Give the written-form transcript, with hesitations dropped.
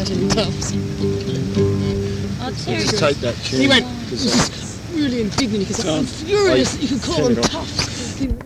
in tufts. Oh, Just take that chair. He went, this is really indignant because I'm furious that you could call them tufts.